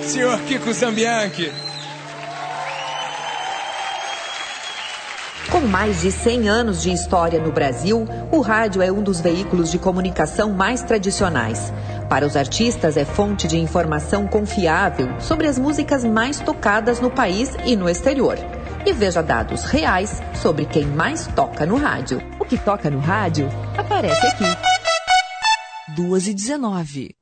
senhor Kiko Zambianchi. Com mais de 100 anos de história no Brasil, o rádio é um dos veículos de comunicação mais tradicionais. Para os artistas, é fonte de informação confiável sobre as músicas mais tocadas no país e no exterior. E veja dados reais sobre quem mais toca no rádio. O que toca no rádio aparece aqui. 2h19.